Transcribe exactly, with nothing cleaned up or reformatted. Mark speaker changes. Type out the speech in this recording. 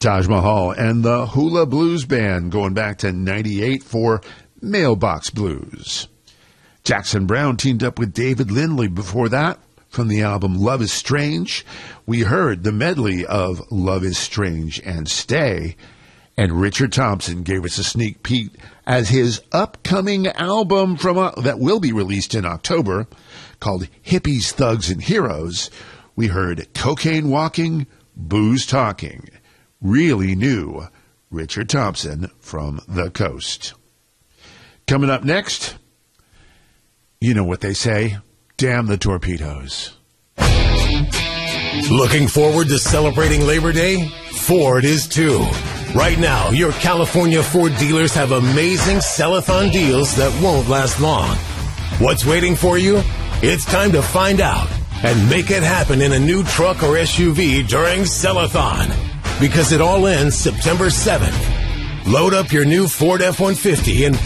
Speaker 1: Taj Mahal and the Hula Blues Band going back to ninety-eight for Mailbox Blues. Jackson Browne teamed up with David Lindley before that. From the album Love is Strange, we heard the medley of Love is Strange and Stay. And Richard Thompson gave us a sneak peek as his upcoming album from uh, that will be released in October, called Hippies, Thugs, and Heroes. We heard Cocaine Walking, Booze Talking. Really new Richard Thompson from the coast. Coming up next, you know what they say, damn the torpedoes.
Speaker 2: Looking forward to celebrating Labor Day? Ford is too. Right now, your California Ford dealers have amazing sell-a-thon deals that won't last long. What's waiting for you? It's time to find out and make it happen in a new truck or S U V during Sell-a-thon, because it all ends September seventh. Load up your new Ford F one fifty and